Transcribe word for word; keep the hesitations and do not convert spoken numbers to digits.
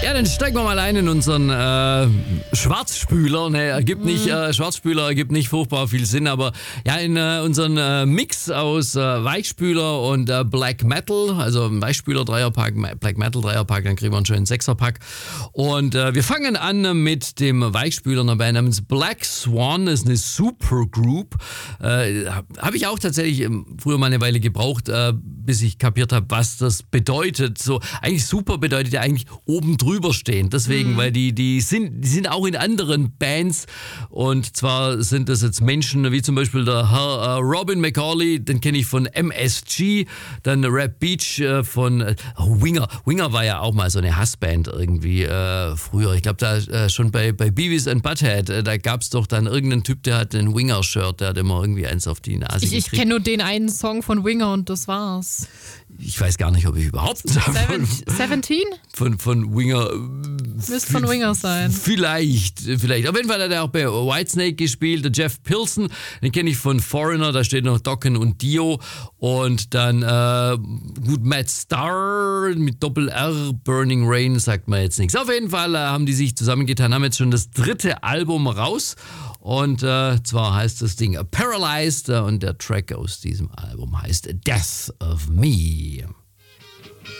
Ja, dann steigen wir mal ein in unseren äh, Schwarzspüler. Ne, ergibt nicht, äh, Schwarzspüler ergibt nicht furchtbar viel Sinn, aber ja, in äh, unseren äh, Mix aus äh, Weichspüler und äh, Black Metal, also Weichspüler Dreierpack, Black Metal Dreierpack, dann kriegen wir einen schönen Sechserpack. Und äh, wir fangen an mit dem Weichspüler einer Band namens Black Swan, das ist eine Supergroup. Äh, habe ich auch tatsächlich früher mal eine Weile gebraucht, äh, bis ich kapiert habe, was das bedeutet. So, eigentlich super bedeutet ja eigentlich oben drüber stehen. Deswegen, mhm. weil die, die sind, die sind auch in anderen Bands. Und zwar sind das jetzt Menschen wie zum Beispiel der Herr äh, Robin McCauley, den kenne ich von M S G, dann Rap Beach äh, von äh, Winger. Winger war ja auch mal so eine Hassband irgendwie äh, früher. Ich glaube, da äh, schon bei, bei Beavis and Butthead, äh, da gab es doch dann irgendeinen Typ, der hat ein Winger-Shirt, der hat immer irgendwie eins auf die Nase Ich, ich kenne nur den einen Song von Winger und das war's. Ich weiß gar nicht, ob ich überhaupt Seven, Seventeen? Von, von Winger. Müsste von Winger sein. Vielleicht, vielleicht. Auf jeden Fall hat er auch bei Whitesnake gespielt. Der Jeff Pilson, den kenne ich von Foreigner, da steht noch Dokken und Dio. Und dann, äh, gut, Matt Starr mit Doppel-R, Burning Rain, sagt man jetzt nichts. Auf jeden Fall äh, haben die sich zusammengetan, haben jetzt schon das dritte Album raus. Und äh, zwar heißt das Ding Paralyzed äh, und der Track aus diesem Album heißt Death of Me.